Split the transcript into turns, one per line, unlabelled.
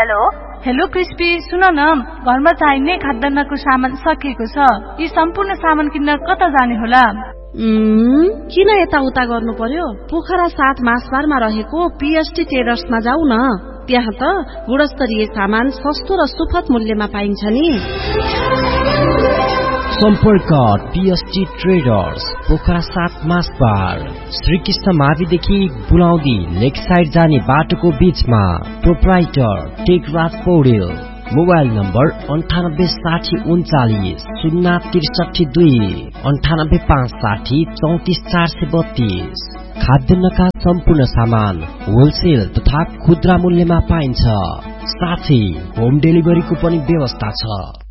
Hello
hello crispy, सुन न, घरमा चाहिने खाद्यान्नको सामान सकिएको छ। यी सम्पूर्ण सामान किन्न कता जाने होला?
किन यताउता गर्नु पर्यो? पोखरा 7 मासबारमा रहेको पीएसटी ट्रेडर्समा जाऊ न। त्यहाँ त गुणस्तरीय सामान सस्तो र सुपथ मूल्यमा पाइन्छ नि।
सम्पर्क पीएसटी ट्रेडर्स, पोखरा 7 मासबार, श्रीकृष्ण माविदेखि बुलाउँदी लेक साइड जाने बाटोको बीचमा। Proprietor Tekraj Paudel. Mobile number 986039 063 98560 34432। खाद्यान्नका सम्पूर्ण सामान होलसेल तथा खुद्रा मूल्यमा पाइन्छ। साथै होम डेलिभरीको पनि व्यवस्था छ।